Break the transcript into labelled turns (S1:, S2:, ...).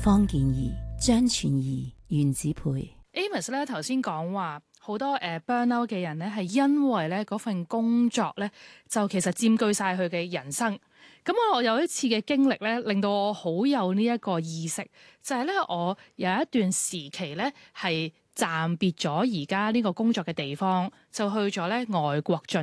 S1: 方健儀、張全儀、袁子培。
S2: Amos 咧頭先講話好多burnout 嘅人咧係因為咧嗰份工作咧就其實佔據晒佢嘅人生。咁我有一次嘅經歷咧，令到我好有呢一個意識，就係咧我有一段時期咧係暫別咗而家呢個工作嘅地方，就去咗咧外國進